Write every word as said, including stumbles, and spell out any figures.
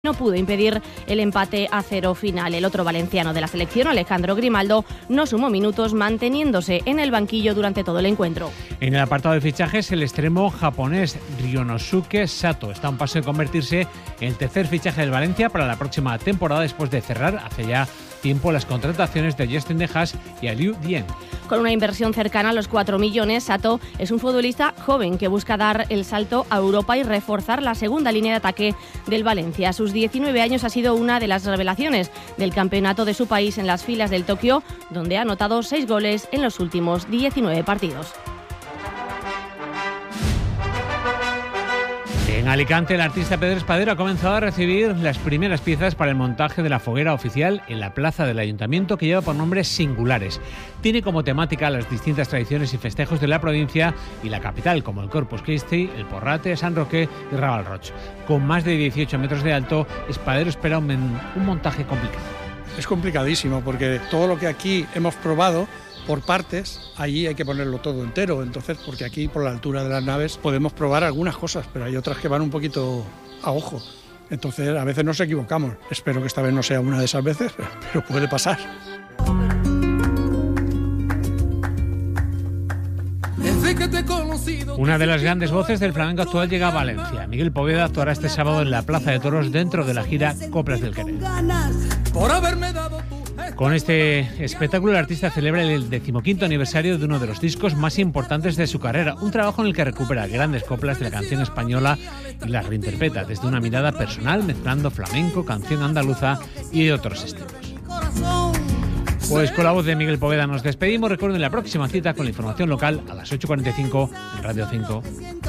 No pudo impedir el empate a cero final. El otro valenciano de la selección, Alejandro Grimaldo, no sumó minutos, manteniéndose en el banquillo durante todo el encuentro. En el apartado de fichajes, el extremo japonés Ryonosuke Sato está a un paso de convertirse en el tercer fichaje del Valencia para la próxima temporada, después de cerrar hace ya tiempo las contrataciones de Justin De Haas y Liu Dien. Con una inversión cercana a los cuatro millones, Sato es un futbolista joven que busca dar el salto a Europa y reforzar la segunda línea de ataque del Valencia. A sus diecinueve años ha sido una de las revelaciones del campeonato de su país en las filas del Tokio, donde ha anotado seis goles en los últimos diecinueve partidos. En Alicante, el artista Pedro Espadero ha comenzado a recibir las primeras piezas para el montaje de la foguera oficial en la plaza del Ayuntamiento, que lleva por nombre Singulares. Tiene como temática las distintas tradiciones y festejos de la provincia y la capital, como el Corpus Christi, el Porrate, San Roque y Raval Roig. Con más de dieciocho metros de alto, Espadero espera un, men- un montaje complicado. Es complicadísimo porque todo lo que aquí hemos probado por partes, allí hay que ponerlo todo entero, entonces porque aquí por la altura de las naves podemos probar algunas cosas, pero hay otras que van un poquito a ojo, entonces a veces nos equivocamos. Espero que esta vez no sea una de esas veces, pero puede pasar. Una de las grandes voces del flamenco actual llega a Valencia. Miguel Poveda actuará este sábado en la Plaza de Toros dentro de la gira Coplas del Querer. Con este espectáculo, el artista celebra el decimoquinto aniversario de uno de los discos más importantes de su carrera, un trabajo en el que recupera grandes coplas de la canción española y las reinterpreta desde una mirada personal, mezclando flamenco, canción andaluza y otros estilos. Pues con la voz de Miguel Poveda nos despedimos. Recuerden la próxima cita con la información local a las ocho cuarenta y cinco en Radio cinco.